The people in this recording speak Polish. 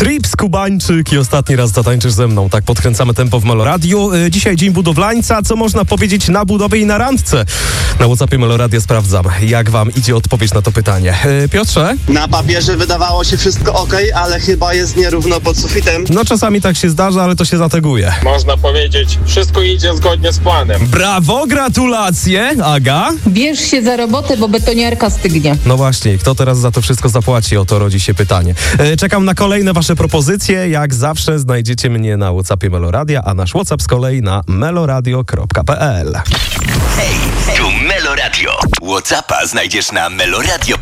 Trips, Kubańczyk i ostatni raz zatańczysz ze mną. Tak podkręcamy tempo w Meloradiu. Dzisiaj dzień budowlańca. Co można powiedzieć na budowie i na randce? Na WhatsAppie Meloradia sprawdzam, jak wam idzie odpowiedź na to pytanie. Piotrze? Na papierze wydawało się wszystko okej, ale chyba jest nierówno pod sufitem. No czasami tak się zdarza, ale to się zateguje. Można powiedzieć, wszystko idzie zgodnie z planem. Brawo, gratulacje! Aga? Bierz się za robotę, bo betoniarka stygnie. No właśnie, kto teraz za to wszystko zapłaci? O to rodzi się pytanie. Czekam na kolejne wasze propozycje. Jak zawsze znajdziecie mnie na WhatsAppie Meloradia, a nasz WhatsApp z kolei na meloradio.pl. Hej, tu Meloradio. WhatsAppa znajdziesz na meloradio.pl.